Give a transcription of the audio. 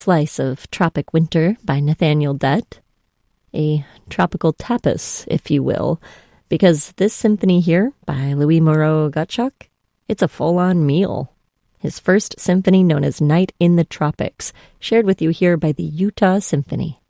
Slice of Tropic Winter by Nathaniel Dett. A tropical tapas, if you will, because this symphony here by Louis Moreau Gottschalk, it's a full-on meal. His first symphony known as Night in the Tropics, shared with you here by the Utah Symphony.